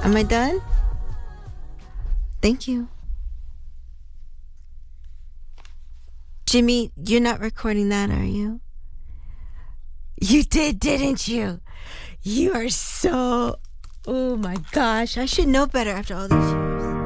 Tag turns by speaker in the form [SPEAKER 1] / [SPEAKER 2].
[SPEAKER 1] Am I done? Thank you. Jimmy, you're not recording that, are you? You did, didn't you? You are so... Oh my gosh, I should know better after all these years.